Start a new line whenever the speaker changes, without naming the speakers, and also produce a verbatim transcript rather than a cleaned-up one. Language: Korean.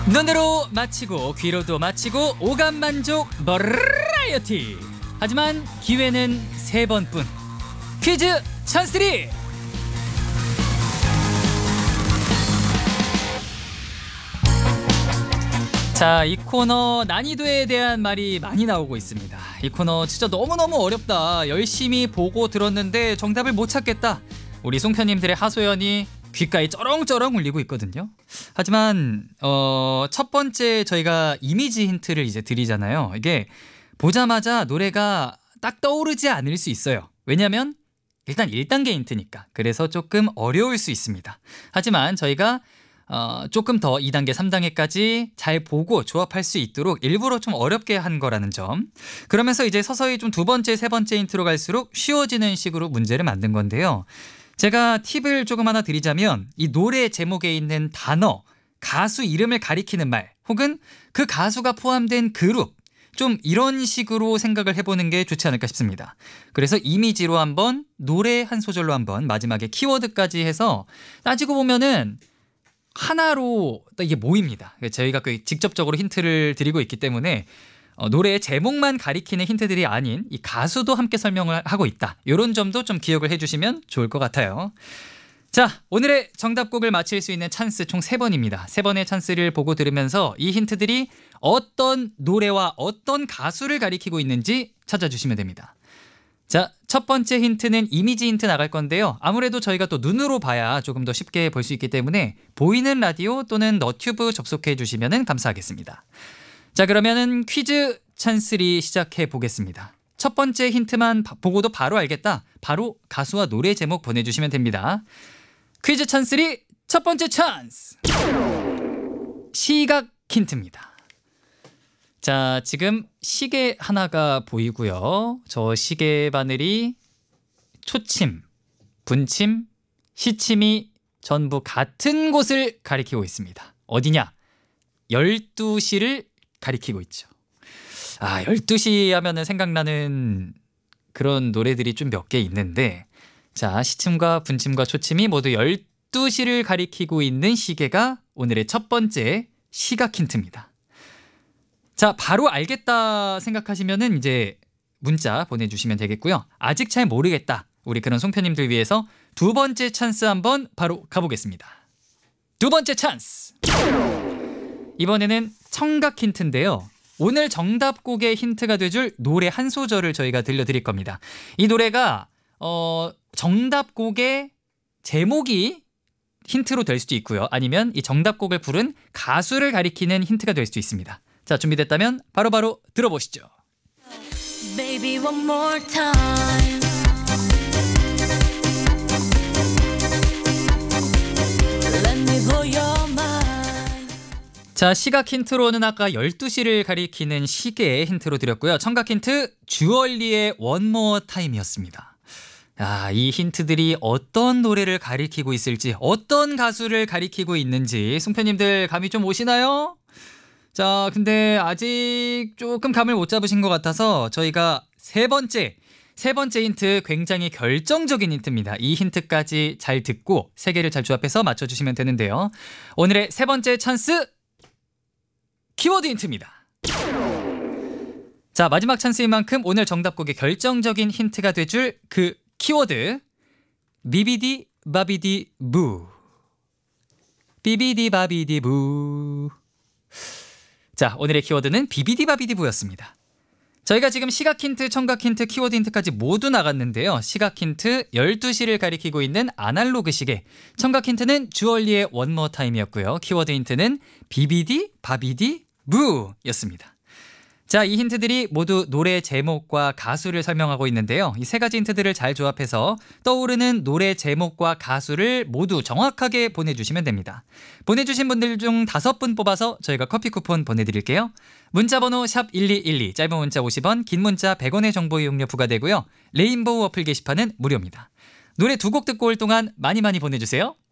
눈으로 마치고 귀로도 마치고 오감 만족 버라이어티. 하지만 기회는 세 번뿐. 퀴즈 찬스리. 자, 이 코너 난이도에 대한 말이 많이 나오고 있습니다. 이 코너 진짜 너무너무 어렵다. 열심히 보고 들었는데 정답을 못 찾겠다. 우리 송편님들의 하소연이 귓가에 쩌렁쩌렁 울리고 있거든요. 하지만 어, 첫 번째 저희가 이미지 힌트를 이제 드리잖아요. 이게 보자마자 노래가 딱 떠오르지 않을 수 있어요. 왜냐면 일단 일 단계 힌트니까. 그래서 조금 어려울 수 있습니다. 하지만 저희가 어, 조금 더 이 단계, 삼 단계까지 잘 보고 조합할 수 있도록 일부러 좀 어렵게 한 거라는 점. 그러면서 이제 서서히 좀 두 번째, 세 번째 힌트로 갈수록 쉬워지는 식으로 문제를 만든 건데요. 제가 팁을 조금 하나 드리자면 이 노래 제목에 있는 단어, 가수 이름을 가리키는 말 혹은 그 가수가 포함된 그룹, 좀 이런 식으로 생각을 해보는 게 좋지 않을까 싶습니다. 그래서 이미지로 한번, 노래 한 소절로 한번, 마지막에 키워드까지 해서 따지고 보면은 하나로 이게 모입니다. 저희가 그 직접적으로 힌트를 드리고 있기 때문에 어, 노래의 제목만 가리키는 힌트들이 아닌 이 가수도 함께 설명을 하고 있다. 이런 점도 좀 기억을 해주시면 좋을 것 같아요. 자, 오늘의 정답곡을 맞힐 수 있는 찬스 총 세 번입니다. 세 번의 찬스를 보고 들으면서 이 힌트들이 어떤 노래와 어떤 가수를 가리키고 있는지 찾아주시면 됩니다. 자, 첫 번째 힌트는 이미지 힌트 나갈 건데요. 아무래도 저희가 또 눈으로 봐야 조금 더 쉽게 볼 수 있기 때문에 보이는 라디오 또는 너튜브 접속해 주시면 감사하겠습니다. 자, 그러면은 퀴즈 찬스리 시작해 보겠습니다. 첫 번째 힌트만 보고도 바로 알겠다. 바로 가수와 노래 제목 보내주시면 됩니다. 퀴즈 찬스리 첫 번째 찬스. 시각 힌트입니다. 자, 지금 시계 하나가 보이고요. 저 시계 바늘이 초침, 분침, 시침이 전부 같은 곳을 가리키고 있습니다. 어디냐? 열두 시를 가리키고 있죠. 아, 열두 시 하면은 생각나는 그런 노래들이 좀 몇 개 있는데, 자, 시침과 분침과 초침이 모두 열두 시를 가리키고 있는 시계가 오늘의 첫 번째 시각 힌트입니다. 자, 바로 알겠다 생각하시면은 이제 문자 보내주시면 되겠고요. 아직 잘 모르겠다, 우리 그런 송편님들 위해서 두 번째 찬스 한번 바로 가보겠습니다. 두 번째 찬스. 이번에는 청각 힌트인데요. 오늘 정답곡의 힌트가 돼줄 노래 한 소절을 저희가 들려드릴 겁니다. 이 노래가 어, 정답곡의 제목이 힌트로 될 수도 있고요. 아니면 이 정답곡을 부른 가수를 가리키는 힌트가 될 수도 있습니다. 자, 준비됐다면 바로바로 들어보시죠.
Baby, one more time. Let me blow your mind.
자, 시각 힌트로는 아까 열두 시를 가리키는 시계의 힌트로 드렸고요. 청각 힌트 주얼리의 One More Time이었습니다. 아, 이 힌트들이 어떤 노래를 가리키고 있을지, 어떤 가수를 가리키고 있는지 송편님들 감이 좀 오시나요? 자, 근데 아직 조금 감을 못 잡으신 것 같아서 저희가 세 번째, 세 번째 힌트 굉장히 결정적인 힌트입니다. 이 힌트까지 잘 듣고 세 개를 잘 조합해서 맞춰주시면 되는데요. 오늘의 세 번째 찬스, 키워드 힌트입니다. 자, 마지막 찬스인 만큼 오늘 정답곡의 결정적인 힌트가 돼줄 그 키워드, 비비디 바비디 부. 비비디 바비디 부. 자, 오늘의 키워드는 비비디바비디부였습니다. 저희가 지금 시각 힌트, 청각 힌트, 키워드 힌트까지 모두 나갔는데요. 시각 힌트 열두 시를 가리키고 있는 아날로그 시계, 청각 힌트는 주얼리의 One More Time이었고요. 키워드 힌트는 비비디 바비디 부였습니다. 자, 이 힌트들이 모두 노래 제목과 가수를 설명하고 있는데요. 이 세 가지 힌트들을 잘 조합해서 떠오르는 노래 제목과 가수를 모두 정확하게 보내주시면 됩니다. 보내주신 분들 중 다섯 분 뽑아서 저희가 커피 쿠폰 보내드릴게요. 문자번호 샵 일이일이, 짧은 문자 오십 원, 긴 문자 백 원의 정보 이용료 부과되고요. 레인보우 어플 게시판은 무료입니다. 노래 두 곡 듣고 올 동안 많이 많이 보내주세요.